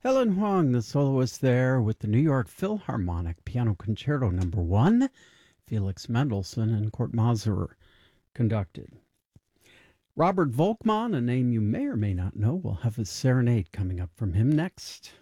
Helen Huang, the soloist there with the New York Philharmonic Piano Concerto Number 1, Felix Mendelssohn and Kurt Masur conducted. Robert Volkmann, a name you may or may not know, will have a serenade coming up from him next.